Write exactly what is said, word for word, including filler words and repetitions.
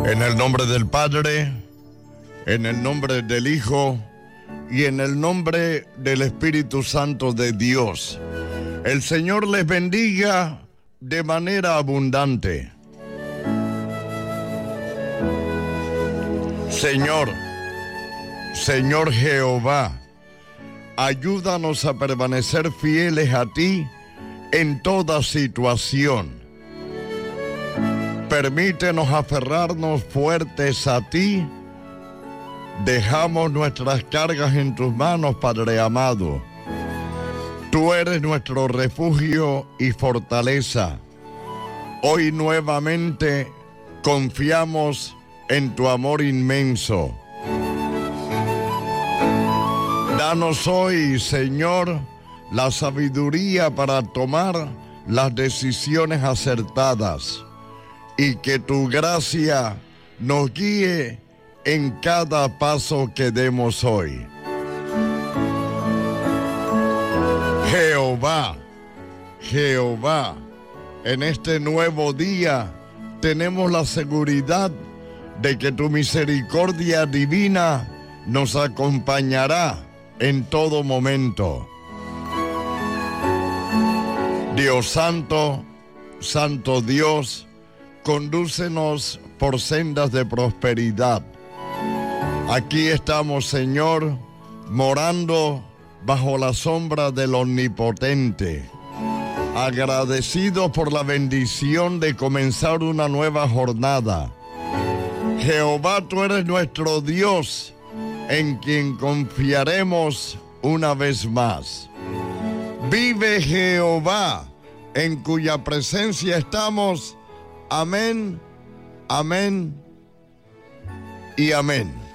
En el nombre del Padre, en el nombre del Hijo y en el nombre del Espíritu Santo de Dios. El Señor les bendiga de manera abundante. Señor, Señor Jehová, ayúdanos a permanecer fieles a ti en toda situación. Permítenos aferrarnos fuertes a ti. Dejamos nuestras cargas en tus manos, Padre amado. Tú eres nuestro refugio y fortaleza. Hoy nuevamente confiamos en tu amor inmenso. Danos hoy, Señor, la sabiduría para tomar las decisiones acertadas y que tu gracia nos guíe en cada paso que demos hoy. Jehová, Jehová, en este nuevo día tenemos la seguridad de que tu misericordia divina nos acompañará en todo momento. Dios Santo, Santo Dios, condúcenos por sendas de prosperidad. Aquí estamos, Señor, morando bajo la sombra del Omnipotente, agradecidos por la bendición de comenzar una nueva jornada. Jehová, tú eres nuestro Dios, en quien confiaremos una vez más. Vive Jehová, en cuya presencia estamos. Amén, amén y amén.